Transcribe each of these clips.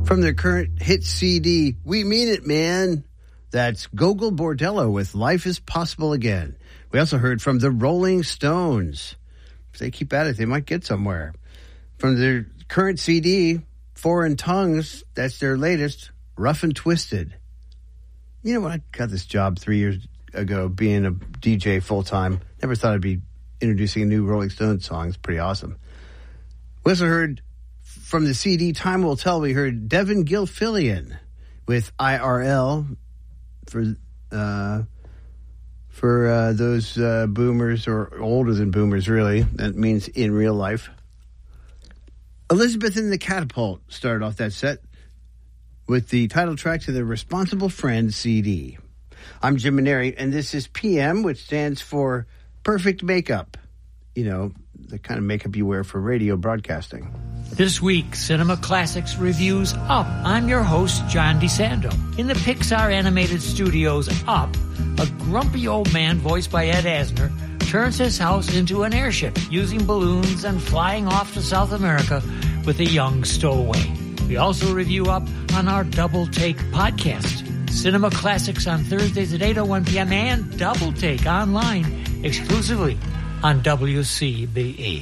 From their current hit CD, We Mean It, Man. That's Gogol Bordello with Life is Possible Again. We also heard from the Rolling Stones. If they keep at it, they might get somewhere. From their current CD, Foreign Tongues, that's their latest, Rough and Twisted. You know, when I got this job 3 years ago, being a DJ full-time, never thought I'd be introducing a new Rolling Stones song. It's pretty awesome. We also heard from the CD Time Will Tell, we heard Devin Gilfillian with IRL for those boomers or older than boomers, really. That means in real life. Elizabeth and the Catapult started off that set with the title track to the Responsible Friend CD. I'm Jim Maneri, and this is PM, which stands for Perfect Makeup. You know, the kind of makeup you wear for radio broadcasting. This week, Cinema Classics reviews Up. I'm your host, John DeSando. In the Pixar animated studios Up, a grumpy old man voiced by Ed Asner turns his house into an airship using balloons and flying off to South America with a young stowaway. We also review Up on our Double Take podcast. Cinema Classics on Thursdays at 8:01 p.m. and Double Take online exclusively on WCBE.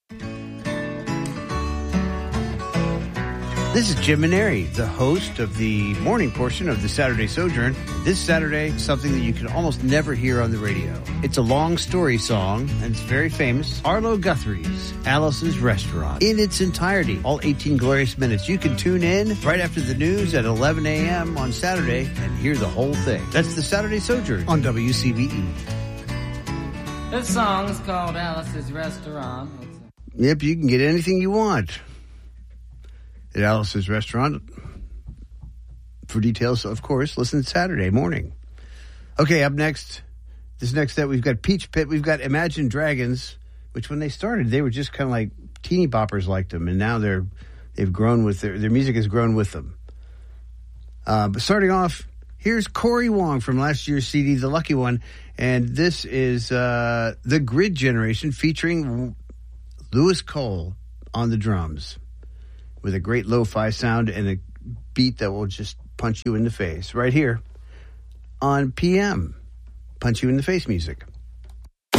This is Jim Maneri, the host of the morning portion of the Saturday Sojourn. This Saturday, something that you can almost never hear on the radio. It's a long story song, and it's very famous. Arlo Guthrie's Alice's Restaurant. In its entirety, all 18 glorious minutes. You can tune in right after the news at 11 a.m. on Saturday and hear the whole thing. That's the Saturday Sojourn on WCBE. This song is called Alice's Restaurant. Yep, you can get anything you want at Alice's Restaurant. For details, of course, listen Saturday morning. Okay, up next, this next set, we've got Peach Pit. We've got Imagine Dragons, which when they started, they were just kind of like teeny boppers liked them, and now they've grown with their music has grown with them. But starting off, here's Cory Wong from last year's CD, The Lucky One, and this is The Grid Generation featuring Louis Cole on the drums, with a great lo-fi sound and a beat that will just punch you in the face. Right here on PM. Punch you in the face music.